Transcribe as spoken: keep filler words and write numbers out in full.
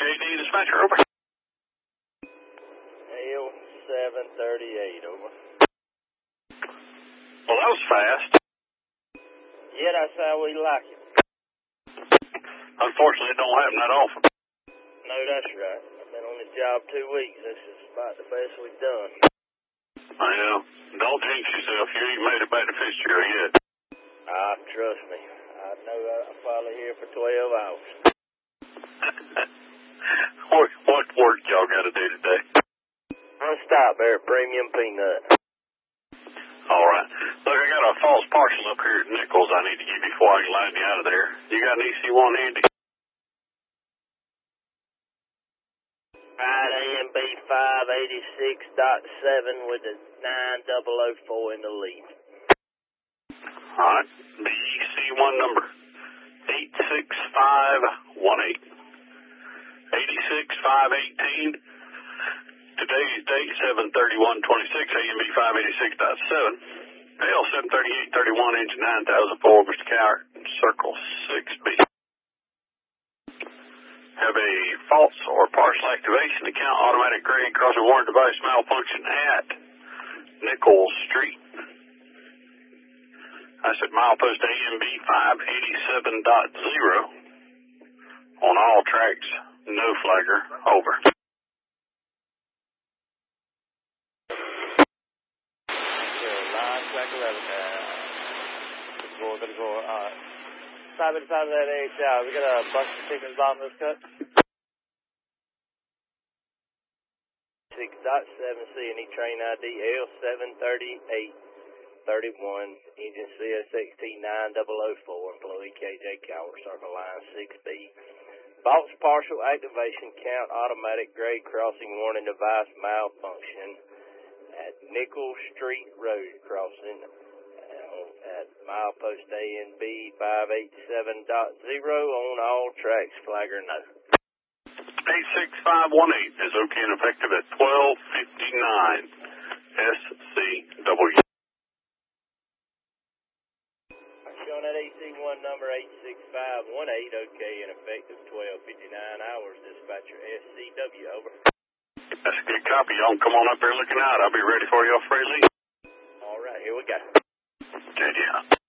D dispatcher, over. L seven thirty-eight, over. Well, that was fast. Yeah, that's how we like it. Unfortunately, it don't happen that often. No, that's right. I've been on this job two weeks. This is about the best we've done. Well, don't jinx yourself. You ain't made it back to Fitzgerald yet. Ah, trust me. I know I'm probably here for twelve hours. what, what work y'all got to do today? I'll stop there at Premium Peanut. All right. Look, I got a false parcel up here at Nichols I need to give you before I can line you out of there. You got an E C one handy? Right, A M B five eighty-six point seven with the nine double oh four in the lead. All right. The E C one number, eight six five one eight. eighty-six five eighteen. Today's date, seven thirty-one twenty-six, A M B five eighty-six point seven. L seven thirty-eight thirty-one, engine nine thousand four, Mister Cowart, circle six B. Have a false or partial activation account automatic grade crossing warrant device malfunction at Nichols Street. I said milepost A M B five eighty-seven point zero on all tracks, no flagger, over. nine, track eleven, uh, good go, good go, alright. Stop at the side of that A H I. We got a bunch of tickets on this cut. six point seven C and E train I D L seven thirty-eight thirty-one, engine C S X T nine double oh four, employee K J Cowart, circle line six B. False partial activation count automatic grade crossing warning device malfunction at Nichols Street Road crossing at milepost A M B five eighty-seven point zero on all tracks, flagger no. eight six five one eight is okay and effective at twelve fifty-nine S C W. Showing that A C one number eight six five one eight, okay and effective twelve fifty-nine hours, dispatcher S C W, over. That's a good copy. Y'all come on up there looking out. I'll be ready for you off Fraley. All right, here we go. Okay, yeah.